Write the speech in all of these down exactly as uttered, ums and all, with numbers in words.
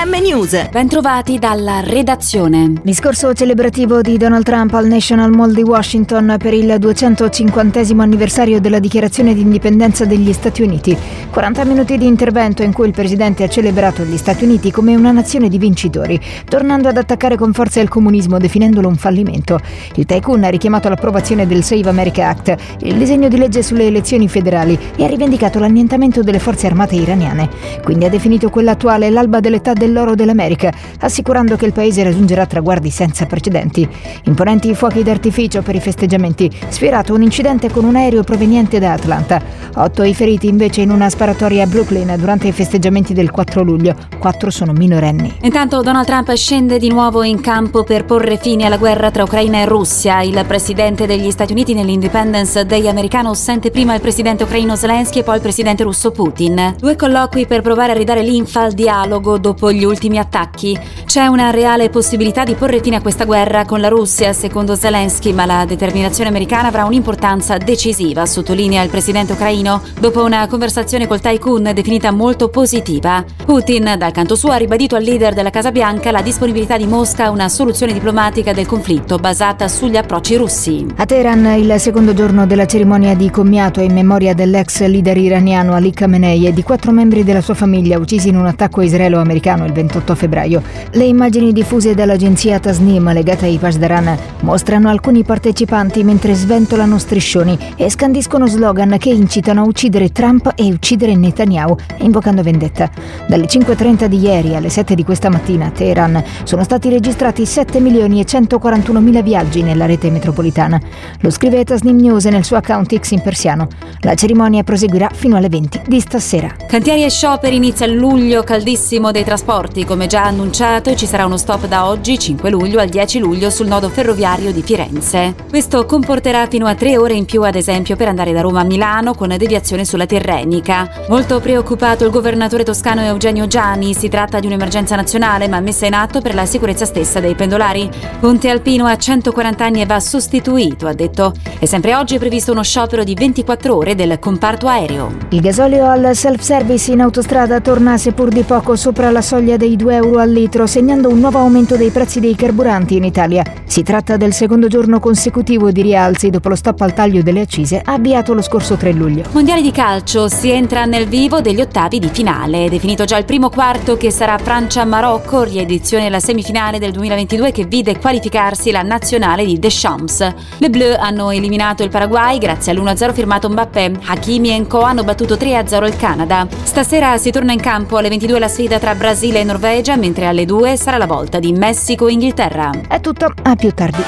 M News. Bentrovati dalla redazione. Discorso celebrativo di Donald Trump al National Mall di Washington per il duecentocinquantesimo anniversario della dichiarazione di indipendenza degli Stati Uniti. quaranta minuti di intervento in cui il presidente ha celebrato gli Stati Uniti come una nazione di vincitori, tornando ad attaccare con forza il comunismo, definendolo un fallimento. Il tycoon ha richiamato l'approvazione del Save America Act, il disegno di legge sulle elezioni federali, e ha rivendicato l'annientamento delle forze armate iraniane. Quindi ha definito quella attuale l'alba dell'età dell'oro dell'America, assicurando che il paese raggiungerà traguardi senza precedenti. Imponenti fuochi d'artificio per i festeggiamenti, sfiorato un incidente con un aereo proveniente da Atlanta. Otto i feriti invece in una sparatoria a Brooklyn durante i festeggiamenti del quattro luglio. Quattro sono minorenni. Intanto Donald Trump scende di nuovo in campo per porre fine alla guerra tra Ucraina e Russia. Il presidente degli Stati Uniti nell'Independence Day americano sente prima il presidente ucraino Zelensky e poi il presidente russo Putin. Due colloqui per provare a ridare linfa al dialogo dopo gli ultimi attacchi. C'è una reale possibilità di porre fine a questa guerra con la Russia, secondo Zelensky, ma la determinazione americana avrà un'importanza decisiva, sottolinea il presidente ucraino, dopo una conversazione col tycoon definita molto positiva. Putin, dal canto suo, ha ribadito al leader della Casa Bianca la disponibilità di Mosca a una soluzione diplomatica del conflitto basata sugli approcci russi. A Teheran, il secondo giorno della cerimonia di commiato in memoria dell'ex leader iraniano Ali Khamenei e di quattro membri della sua famiglia uccisi in un attacco israelo-americano il ventotto febbraio. Le immagini diffuse dall'agenzia Tasnim legate ai Pasdaran mostrano alcuni partecipanti mentre sventolano striscioni e scandiscono slogan che incitano a uccidere Trump e uccidere Netanyahu, invocando vendetta. Dalle cinque e trenta di ieri alle sette di questa mattina a Teheran sono stati registrati sette milioni e centoquarantuno mila viaggi nella rete metropolitana. Lo scrive Tasnim News nel suo account X in persiano. La cerimonia proseguirà fino alle venti di stasera. Cantieri e scioperi, inizia il luglio caldissimo dei trasporti. Come già annunciato, ci sarà uno stop da oggi, cinque luglio, al dieci luglio sul nodo ferroviario di Firenze. Questo comporterà fino a tre ore in più, ad esempio, per andare da Roma a Milano con deviazione sulla Tirrenica. Molto preoccupato il governatore toscano Eugenio Giani. Si tratta di un'emergenza nazionale, ma messa in atto per la sicurezza stessa dei pendolari. Ponte Alpino ha centoquaranta anni e va sostituito, ha detto. E sempre oggi è previsto uno sciopero di ventiquattro ore del comparto aereo. Il gasolio al self-service in autostrada torna seppur di poco sopra la soglia dei due euro al litro, segnando un nuovo aumento dei prezzi dei carburanti in Italia. Si tratta del secondo giorno consecutivo di rialzi dopo lo stop al taglio delle accise avviato lo scorso tre luglio. Mondiali di calcio, si entra nel vivo degli ottavi di finale. È definito già il primo quarto, che sarà Francia-Marocco, riedizione della semifinale del duemilaventidue che vide qualificarsi la nazionale di Deschamps. Le Bleu hanno eliminato il Paraguay grazie all'uno a zero firmato Mbappé. Hakimi e Nko hanno battuto tre a zero il Canada. Stasera si torna in campo alle ventidue la sfida tra Brasile e Norvegia, mentre alle due sarà la volta di Messico e Inghilterra. È tutto, a più tardi.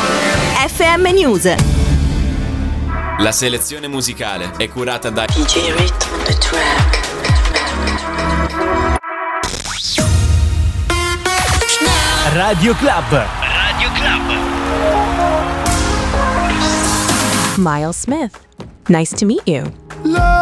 F M News. La selezione musicale è curata da D J Rhythm on the track. Radio Club. Radio Club. Miles Smith. Nice to meet you.